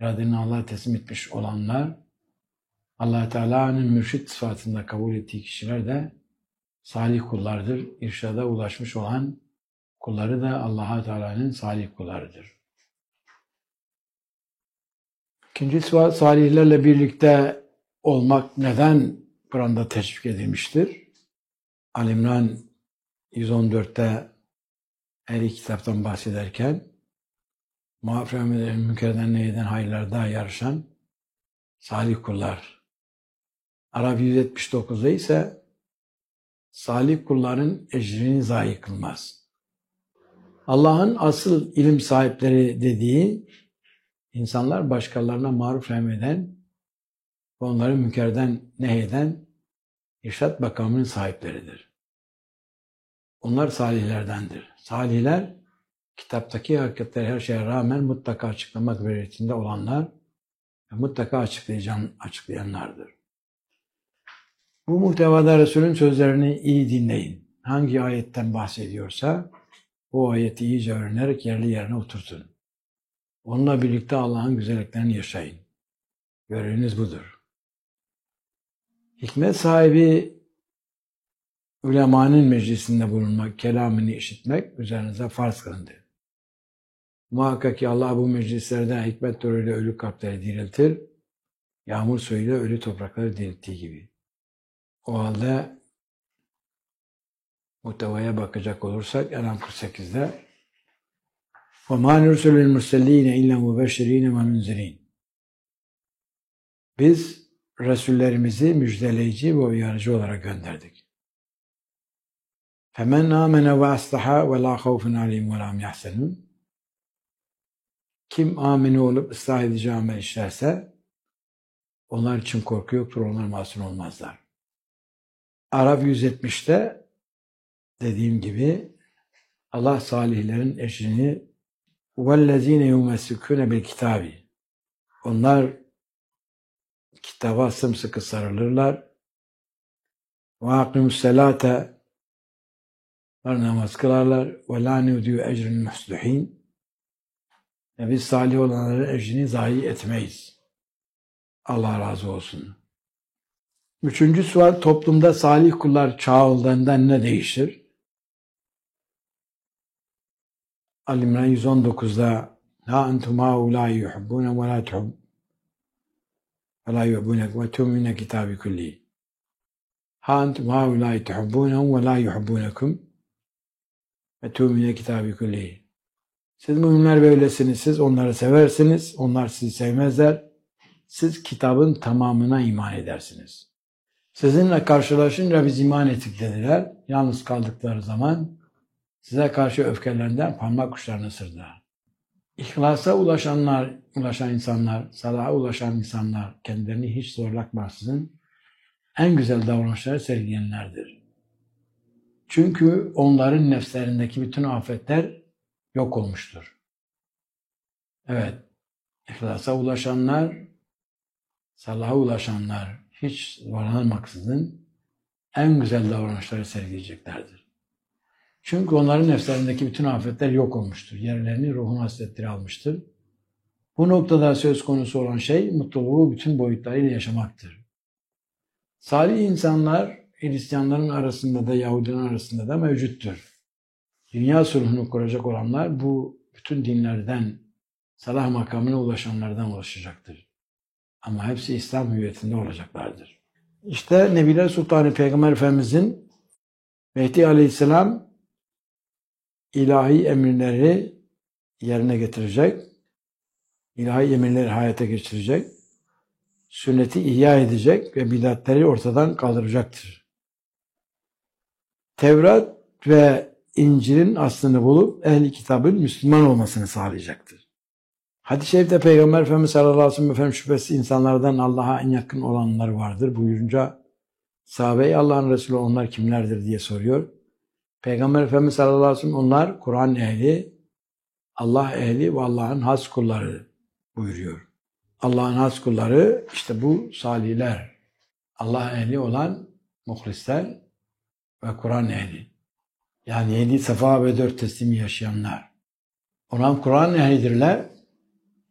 iradelerini Allah'a teslim etmiş olanlar, Allah Teala'nın mürşit sıfatında kabul ettiği kişiler de salih kullardır. İrşada ulaşmış olan kulları da Allah Teala'nın salih kullarıdır. İkinci sıfat, salihlerle birlikte olmak neden Kur'an'da teşvik edilmiştir? Ali-İmran 114'te ehli kitaptan bahsederken mağfiret eden, münkerden nehyeden hayırlarda yarışan salih kullar. Araf 179'da ise salih kulların ecrini zayi kılmaz. Allah'ın asıl ilim sahipleri dediği insanlar başkalarına maruf emreden ve onları münkerden nehyeden irşad makamının sahipleridir. Onlar salihlerdendir. Salihler kitaptaki hakikatleri her şeye rağmen mutlaka açıklamak gayretinde olanlar ve mutlaka açıklayanlardır. Bu muhtevada Resul'ün sözlerini iyi dinleyin. Hangi ayetten bahsediyorsa o ayeti iyice öğrenerek yerli yerine oturtun. Onunla birlikte Allah'ın güzelliklerini yaşayın. Göreviniz budur. Hikmet sahibi ulemanın meclisinde bulunmak, kelamını işitmek üzerinize farz kılındı. Muhakkak ki Allah bu meclislerde hikmet nuruyla ölü kalpleri diriltir, yağmur suyuyla ölü toprakları dirilttiği gibi. O halde muhtevaya bakacak olursak En'am 48'de وَمَا نُرْسُلُ الْمُرْسَلِينَ اِلَّا مُبَشِّر۪ينَ وَمُنْزِر۪ينَ Biz Resullerimizi müjdeleyici ve uyarıcı olarak gönderdik. فَمَنْ آمَنَ وَأَصْلَحَ وَلَا خَوْفٌ عَلَيْهِمْ وَلَا هُمْ يَحْزَنُونَ Kim amine olup ıslah edici amel işlerse onlar için korku yoktur, onlar masum olmazlar. Araf 170'te dediğim gibi Allah salihlerin eşini وَالَّذ۪ينَ يُمَسِّكُونَ بِالْكِتَابِ Onlar kitaba sımsıkı sarılırlar. وَاَقِمُ السَّلَاةَ namaz kılarlar. وَلَا نُودِيُ اَجْرٍ الْمُحْسْلُح۪ينَ Biz salih olanların ecrini zayi etmeyiz. Allah razı olsun. Üçüncüsü var, toplumda salih kullar çoğaldığında ne değişir? Ali-İmran 119'da La entum haulâi yuhibbûne ve lâ tuhib ve lâ yuhibbûnek ve tûmîne kitâbi kulli. Ha entum haulâi tuhibbûnehum ve lâ yuhibbûnekum ve tûmîne kitâbi kulli. Siz müminler böylesiniz, siz onları seversiniz, onlar sizi sevmezler. Siz kitabın tamamına iman edersiniz. Sizinle karşılaşınca biz iman ettik dediler. Yalnız kaldıkları zaman size karşı öfkelerinden parmak uçlarını ısırdılar. İhlasa ulaşan insanlar, salaha ulaşan insanlar kendilerini hiç zorlatmaksızın en güzel davranışları sergileyenlerdir. Çünkü onların nefslerindeki bütün afetler yok olmuştur. Evet, ihlasa ulaşanlar, salaha ulaşanlar hiç zorlanmaksızın en güzel davranışları sergileyeceklerdir. Çünkü onların nefslerindeki bütün afetler yok olmuştur. Yerlerini ruhun hasretleri almıştır. Bu noktada söz konusu olan şey mutluluğu bütün boyutlarıyla yaşamaktır. Salih insanlar Hristiyanların arasında da Yahudilerin arasında da mevcuttur. Dünya sulhunu kuracak olanlar bu bütün dinlerden salah makamına ulaşanlardan ulaşacaktır. Ama hepsi İslam hüviyetinde olacaklardır. İşte Nebiler Sultanı Peygamber Efendimizin Mehdi Aleyhisselam ilahi emirleri yerine getirecek, ilahi emirleri hayata geçirecek, sünneti ihya edecek ve bidatleri ortadan kaldıracaktır. Tevrat ve İncil'in aslını bulup ehli kitabın Müslüman olmasını sağlayacaktır. Hadis-i şerifte Peygamber Efendimiz sallallahu aleyhi ve sellem şüphesiz insanlardan Allah'a en yakın olanlar vardır buyurunca sahabe-i Allah'ın Resulü onlar kimlerdir diye soruyor. Peygamber Efendimiz sallallahu aleyhi ve sellem onlar Kur'an ehli, Allah ehli ve Allah'ın has kulları buyuruyor. Allah'ın has kulları işte bu salihler. Allah ehli olan muhlisler ve Kur'an ehli. Yani 7 sefa ve 4 teslimi yaşayanlar. Onlar Kur'an ehlidirler.